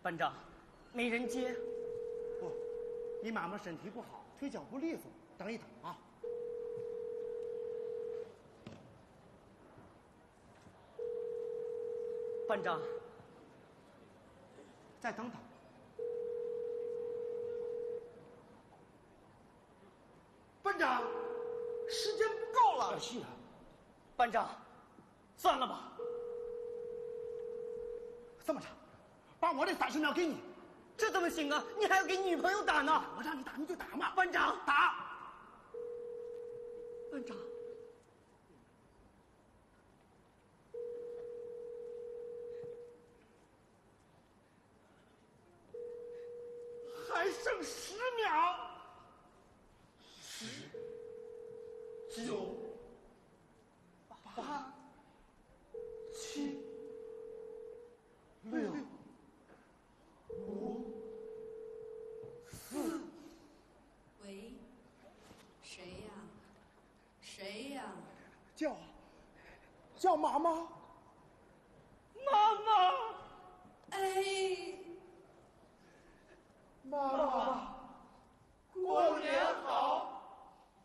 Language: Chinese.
班长，没人接。 不，你妈妈身体不好，腿脚不利索，等一等啊。 班长， 再等等。班长，时间不够了。是啊， 班长，算了吧。 这么着，把我的30秒给你。 这怎么行啊？你还要给你女朋友打呢。 我让你打你就打嘛。 班长， 打。 班长。 还剩10秒。10、9、8、7、6、5、4。 喂，谁呀？谁呀？ 叫妈妈。 妈妈。 哎。